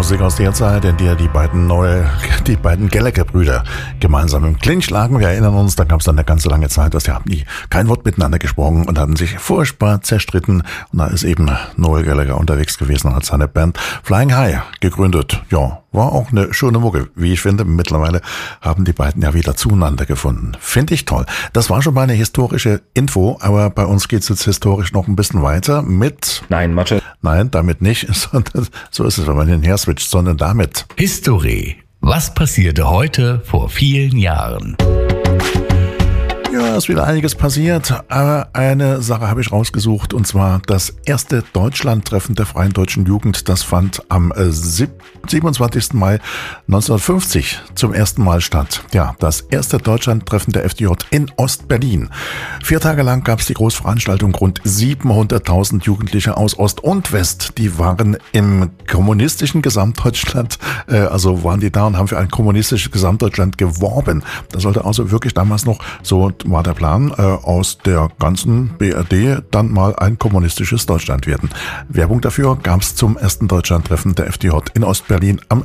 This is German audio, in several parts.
Musik aus der Zeit, in der die beiden Gallagher-Brüder gemeinsam im Clinch lagen. Wir erinnern uns, da gab es dann eine ganze lange Zeit, dass die haben kein Wort miteinander gesprochen und hatten sich furchtbar zerstritten. Und da ist eben Noel Gallagher unterwegs gewesen und hat seine Band Flying High gegründet. Ja, war auch eine schöne Mucke, wie ich finde. Mittlerweile haben die beiden ja wieder zueinander gefunden. Finde ich toll. Das war schon mal eine historische Info, aber bei uns geht's jetzt historisch noch ein bisschen weiter mit... Nein, Mathe. Nein, damit nicht, sondern so ist es, wenn man hinher switcht, sondern damit. History. Was passierte heute vor vielen Jahren? Ja, ist wieder einiges passiert, aber eine Sache habe ich rausgesucht, und zwar das erste Deutschlandtreffen der Freien Deutschen Jugend. Das fand am 27. Mai 1950 zum ersten Mal statt. Ja, das erste Deutschlandtreffen der FDJ in Ostberlin. 4 Tage lang gab es die Großveranstaltung. Rund 700.000 Jugendliche aus Ost und West, die waren im kommunistischen Gesamtdeutschland, also waren die da und haben für ein kommunistisches Gesamtdeutschland geworben. Das sollte also wirklich damals noch, so war der Plan, aus der ganzen BRD dann mal ein kommunistisches Deutschland werden. Werbung dafür gab es zum ersten Deutschlandtreffen der FDJ in Ostberlin am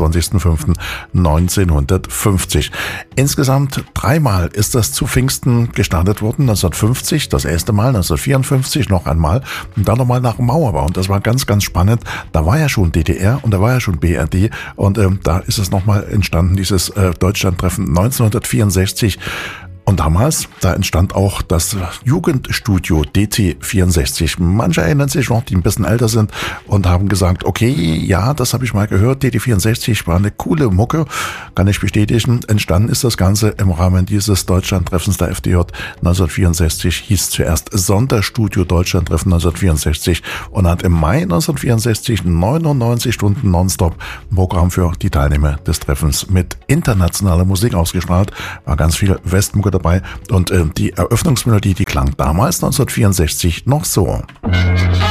27.05.1950. Insgesamt 3-mal ist das zu Pfingsten gestartet worden. 1950, das erste Mal, 1954 noch einmal und dann nochmal nach dem Mauerbau. Und das war ganz, ganz spannend. Da war ja schon DDR und da war ja schon BRD und da ist es nochmal entstanden, dieses Deutschlandtreffen 1964. Und damals, da entstand auch das Jugendstudio DT64. Manche erinnern sich noch, die ein bisschen älter sind und haben gesagt, okay, ja, das habe ich mal gehört, DT64 war eine coole Mucke, kann ich bestätigen. Entstanden ist das Ganze im Rahmen dieses Deutschlandtreffens der FDJ 1964, hieß zuerst Sonderstudio Deutschlandtreffen 1964 und hat im Mai 1964 99 Stunden nonstop Programm für die Teilnehmer des Treffens mit internationaler Musik ausgestrahlt. War ganz viel Westmucke dabei und die Eröffnungsmelodie, die klang damals 1964 noch so.